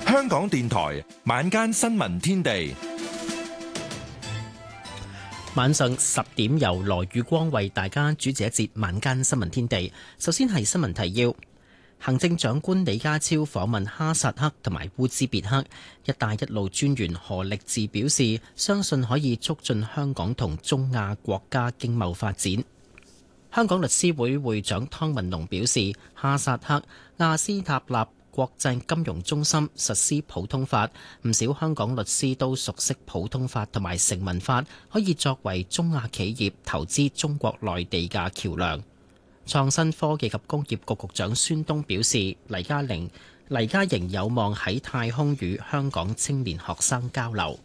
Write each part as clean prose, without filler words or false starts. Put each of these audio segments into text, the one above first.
香港電台晚間新聞天地， 晚上10點由羅宇光為大家主持一節晚間新聞天地。首先係新聞提要。行政長官李家超訪問哈薩克同埋烏茲別克，一帶一路專員何力智表示，相信可以促進香港同中亞國家經貿發展。香港律師會會長湯文龍表示，哈薩克亞斯塔納國際金融中心實施普通法，唔少香港律師都熟悉普通法同埋成文法，可以作為中亞企業投資中國內地嘅橋樑。創新科技及工業局局長孫東表示，黎嘉瑩有望喺太空與香港青年學生交流。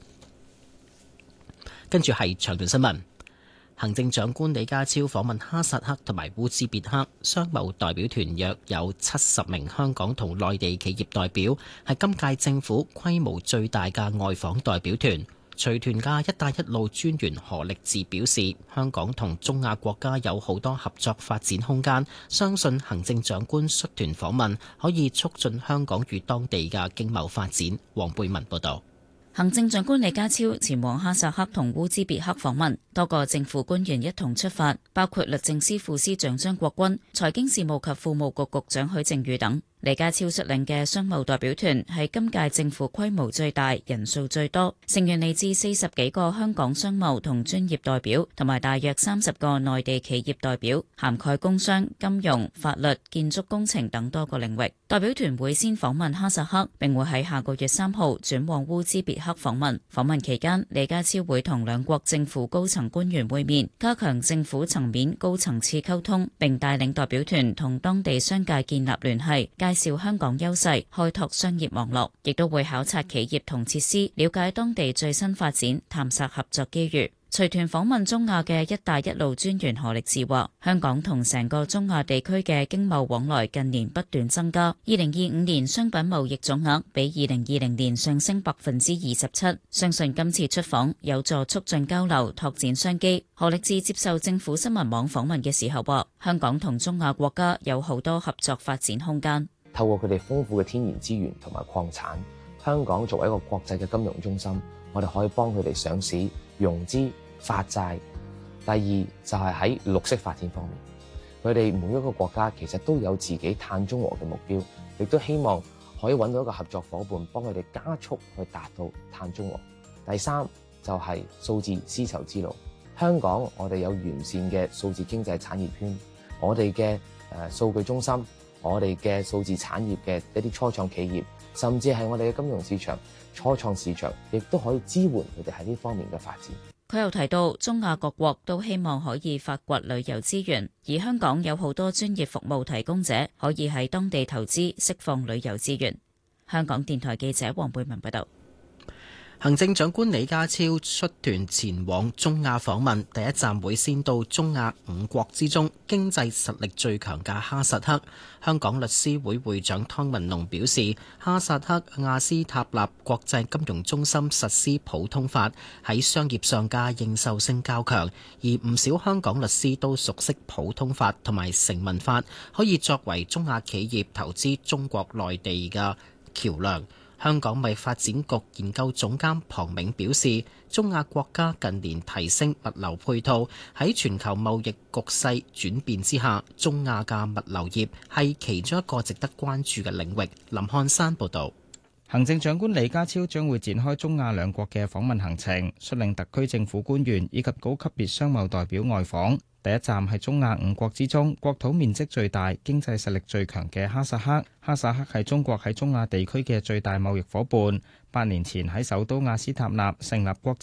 跟住係詳盡新聞。行政長官李家超訪問哈薩克同埋烏茲別克，商貿代表團約有70名香港同內地企業代表，係今屆政府規模最大嘅外訪代表團。隨團嘅一帶一路專員何力智表示，香港同中亞國家有好多合作發展空間，相信行政長官率團訪問可以促進香港與當地嘅經貿發展。黃貝文報道。 行政長官李家超前往哈薩克同烏茲別克訪問，多個政府官員一同出發，包括律政司副司長張國軍、財經事務及庫務局局長許正宇等。李家超率領嘅商貿代表團係今屆政府規模最大、人數最多，成員嚟自40幾個香港商貿同專業代表，同埋大約30個內地企業代表，涵蓋工商、金融、法律、建築工程等多個領域。代表團會先訪問哈薩克，並會喺下個月3號轉往烏茲別克訪問。訪問期間，李家超會同兩國政府高層官員會面，加強政府層面高層次溝通，並帶領代表團同當地商界建立聯繫，介紹香港優勢，開拓商業網絡，亦都會考察企業同設施，了解當地最新發展，探索合作機遇。隨團訪問中亞嘅一帶一路專員何力智話，香港同成個中亞地區嘅經貿往來近年不斷增加，2025年商品貿易總額比2020年上升27%，相信今次出訪有助促進交流，拓展商機。何力智接受政府新聞網訪問嘅時候話，香港同中亞國家有好多合作發展空間。 透過佢哋豐富嘅天然資源同埋礦產，香港作為一個國際嘅金融中心，我哋可以幫佢哋上市、融資、發債。第二就係喺綠色發展方面，佢哋每一個國家其實都有自己碳中和嘅目標，亦都希望可以揾到一個合作夥伴，幫佢哋加速去達到碳中和。第三就係數字絲綢之路，香港我哋有完善嘅數字經濟產業圈，我哋嘅數據中心，我哋嘅數字產業嘅一啲初創企業，甚至係我哋嘅金融市場、初創市場，亦都可以支援佢哋喺呢方面嘅發展。 佢又提到，中亞各國都希望可以發掘旅遊資源，而香港有好多專業服務提供者，可以喺當地投資，釋放旅遊資源。香港電台記者黃貝文報道。 行政長官李家超率團前往中亞訪問，第一站會先到中亞5國之中經濟實力最強嘅哈薩克。香港律師會會長湯文龍表示，哈薩克亞斯塔納國際金融中心實施普通法，喺商業上嘅認受性較強，而唔少香港律師都熟悉普通法同埋成文法，可以作為中亞企業投資中國內地嘅橋樑。香港貿易發展局研究總監龐銘表示，中亞國家近年提升物流配套，喺全球貿易局勢轉變之下，中亞嘅物流業係其中一個值得關注嘅領域。林漢山報導。 行政長官李家超將會展開中亞兩國嘅訪問行程，率領特區政府官員以及高級別商貿代表外訪。第一站係中亞5國之中國土面積最大、經濟實力最強嘅哈薩克。哈薩克係中國喺中亞地區嘅最大貿易夥伴。8年前喺首都亞斯塔納成立國